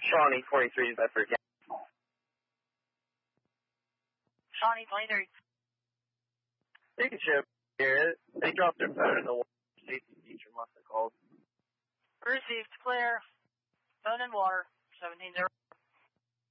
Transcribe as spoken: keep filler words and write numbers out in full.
Shawnee forty-three, Bedford County. Shawnee twenty-three. You can show here. They dropped their phone in the water. Safety teacher must have called. Received. Clear. Phone in water. seventeen zero.